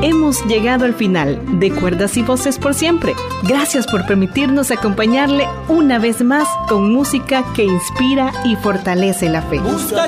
Hemos llegado al final de Cuerdas y Voces por siempre. Gracias por permitirnos acompañarle una vez más con música que inspira y fortalece la fe. Busca